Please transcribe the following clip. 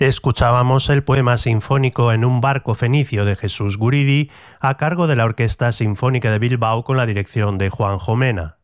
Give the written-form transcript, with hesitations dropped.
Escuchábamos el poema sinfónico En un barco fenicio de Jesús Guridi, a cargo de la Orquesta Sinfónica de Bilbao con la dirección de Juan Jomena.